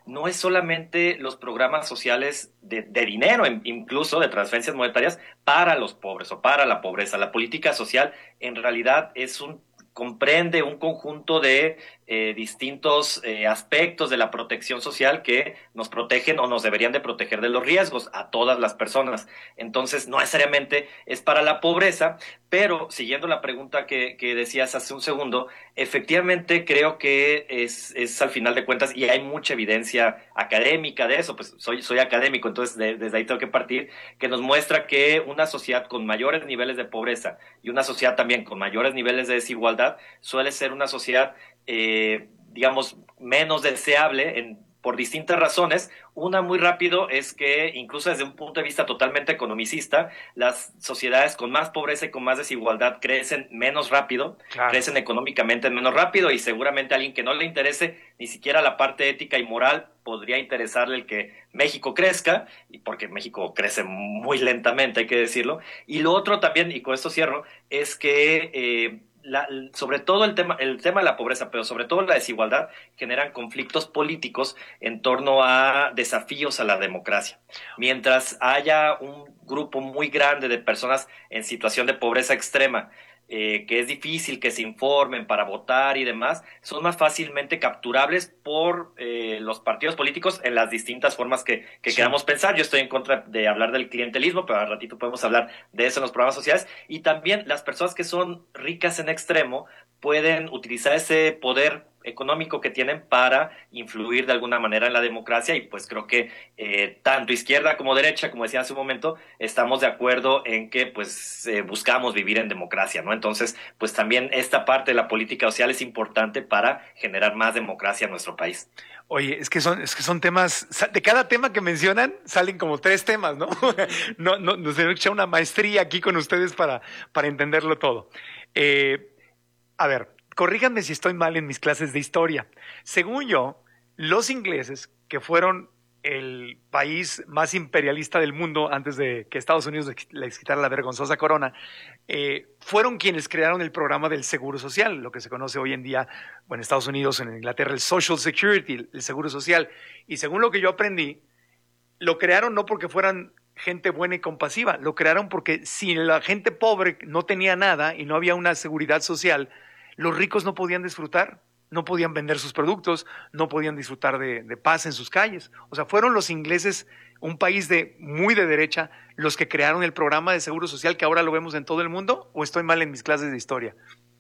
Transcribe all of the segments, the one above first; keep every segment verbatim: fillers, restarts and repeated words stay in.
no es solamente los programas sociales de, de dinero, incluso de transferencias monetarias para los pobres o para la pobreza. La política social en realidad es un comprende un conjunto de eh, distintos eh, aspectos de la protección social que nos protegen o nos deberían de proteger de los riesgos a todas las personas. Entonces, no necesariamente es para la pobreza, pero siguiendo la pregunta que, que decías hace un segundo, efectivamente creo que es, es al final de cuentas, y hay mucha evidencia académica de eso, pues soy, soy académico, entonces de, desde ahí tengo que partir, que nos muestra que una sociedad con mayores niveles de pobreza y una sociedad también con mayores niveles de desigualdad suele ser una sociedad, eh, digamos, menos deseable en, por distintas razones. Una muy rápido es que, incluso desde un punto de vista totalmente economicista, las sociedades con más pobreza y con más desigualdad crecen menos rápido, claro. Crecen económicamente menos rápido, y seguramente a alguien que no le interese ni siquiera la parte ética y moral podría interesarle el que México crezca, y porque México crece muy lentamente, hay que decirlo. Y lo otro también, y con esto cierro, es que eh, La, sobre todo el tema, el tema de la pobreza, pero sobre todo la desigualdad, generan conflictos políticos en torno a desafíos a la democracia. Mientras haya un grupo muy grande de personas en situación de pobreza extrema, eh, que es difícil que se informen para votar y demás, son más fácilmente capturables por eh, los partidos políticos en las distintas formas que, que sí. queramos pensar. Yo estoy en contra de hablar del clientelismo, pero al ratito podemos hablar de eso en los programas sociales. Y también las personas que son ricas en extremo pueden utilizar ese poder económico que tienen para influir de alguna manera en la democracia, y pues creo que eh, tanto izquierda como derecha, como decía hace un momento, estamos de acuerdo en que pues eh, buscamos vivir en democracia, ¿no? Entonces, pues también esta parte de la política social es importante para generar más democracia en nuestro país. Oye, es que son, es que son temas, de cada tema que mencionan salen como tres temas, ¿no? no, no, nos deben echar una maestría aquí con ustedes para, para entenderlo todo. Eh, a ver, corríganme si estoy mal en mis clases de historia. Según yo, los ingleses, que fueron el país más imperialista del mundo antes de que Estados Unidos les quitara la vergonzosa corona, eh, fueron quienes crearon el programa del Seguro Social, lo que se conoce hoy en día, bueno, en Estados Unidos, en Inglaterra, el Social Security, el Seguro Social. Y según lo que yo aprendí, lo crearon no porque fueran gente buena y compasiva, lo crearon porque si la gente pobre no tenía nada y no había una seguridad social, los ricos no podían disfrutar, no podían vender sus productos, no podían disfrutar de, de paz en sus calles. O sea, fueron los ingleses, un país de muy de derecha, los que crearon el programa de seguro social que ahora lo vemos en todo el mundo, ¿o estoy mal en mis clases de historia?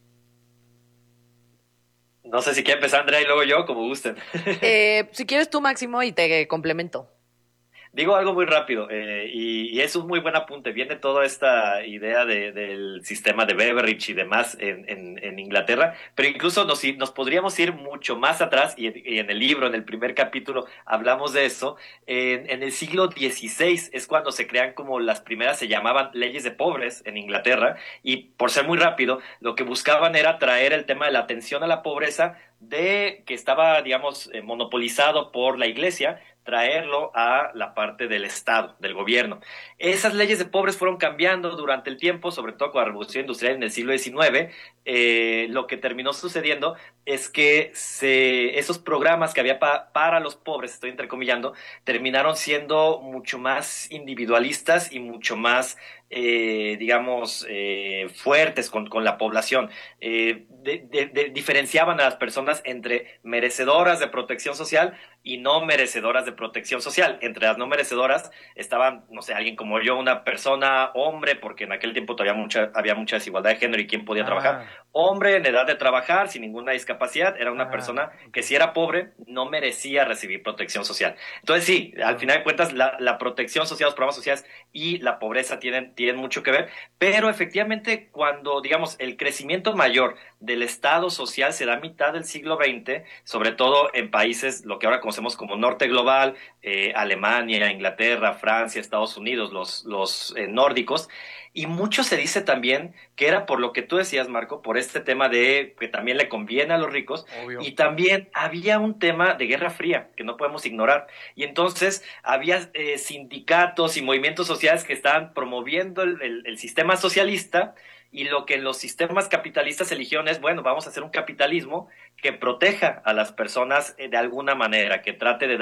No sé si quiere empezar Andrea y luego yo, como gusten. Eh, si quieres tú, Máximo, y te complemento. Digo algo muy rápido, eh, y, y es un muy buen apunte. Viene toda esta idea de, del sistema de Beveridge y demás en, en, en Inglaterra, pero incluso nos, nos podríamos ir mucho más atrás, y, y en el libro, en el primer capítulo, hablamos de eso. En, en el siglo dieciséis es cuando se crean, como las primeras se llamaban leyes de pobres en Inglaterra, y por ser muy rápido, lo que buscaban era traer el tema de la atención a la pobreza, de que estaba, digamos, eh, monopolizado por la iglesia, traerlo a la parte del Estado, del gobierno. Esas leyes de pobres fueron cambiando durante el tiempo, sobre todo con la revolución industrial en el siglo diecinueve. Eh, lo que terminó sucediendo es que se, esos programas que había pa, para los pobres, estoy entrecomillando, terminaron siendo mucho más individualistas y mucho más, eh, digamos, eh, fuertes con, con la población. Eh, de, de, de, diferenciaban a las personas entre merecedoras de protección social y no merecedoras de protección social. Entre las no merecedoras estaban, no sé, alguien como yo, una persona, hombre, porque en aquel tiempo todavía mucha, había mucha desigualdad de género y quién podía ah. trabajar. Hombre en edad de trabajar, sin ninguna discapacidad, era una ah. persona que, si era pobre, no merecía recibir protección social. Entonces sí, al final de cuentas, la, la protección social, los programas sociales y la pobreza tienen, tienen mucho que ver, pero efectivamente cuando, digamos, el crecimiento mayor del Estado social se da a mitad del siglo veinte, sobre todo en países, lo que ahora conocemos como norte global, eh, Alemania, Inglaterra, Francia, Estados Unidos, los, los eh, nórdicos, y mucho se dice también que era por lo que tú decías, Marco, por este tema de que también le conviene a los ricos. Obvio. Y también había un tema de Guerra Fría que no podemos ignorar, y entonces había eh, sindicatos y movimientos sociales que estaban promoviendo el, el, el sistema socialista, y lo que los sistemas capitalistas eligieron es, bueno, vamos a hacer un capitalismo que proteja a las personas de alguna manera, que trate de dar